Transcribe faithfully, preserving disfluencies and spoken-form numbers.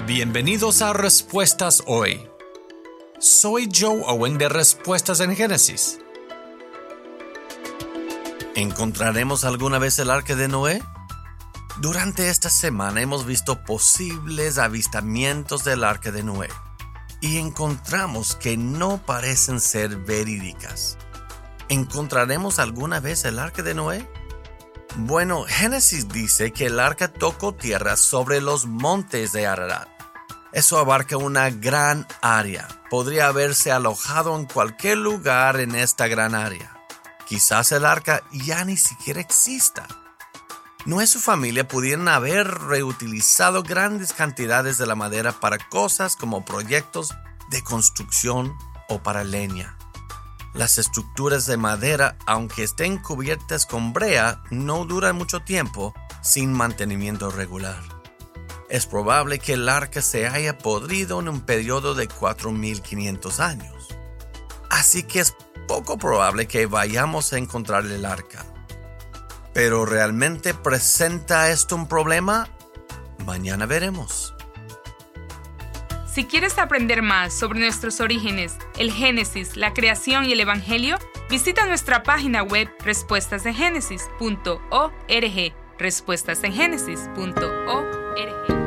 Bienvenidos a Respuestas Hoy. Soy Joe Owen de Respuestas en Génesis. ¿Encontraremos alguna vez el arca de Noé? Durante esta semana hemos visto posibles avistamientos del arca de Noé y encontramos que no parecen ser verídicas. ¿Encontraremos alguna vez el arca de Noé? Bueno, Génesis dice que el arca tocó tierra sobre los montes de Ararat. Eso abarca una gran área. Podría haberse alojado en cualquier lugar en esta gran área. Quizás el arca ya ni siquiera exista. Noé y su familia pudieran haber reutilizado grandes cantidades de la madera para cosas como proyectos de construcción o para leña. Las estructuras de madera, aunque estén cubiertas con brea, no duran mucho tiempo sin mantenimiento regular. Es probable que el arca se haya podrido en un periodo de cuatro mil quinientos años. Así que es poco probable que vayamos a encontrar el arca. ¿Pero realmente presenta esto un problema? Mañana veremos. Si quieres aprender más sobre nuestros orígenes, el Génesis, la creación y el Evangelio, visita nuestra página web respuestas en génesis punto org. respuestas en génesis punto org.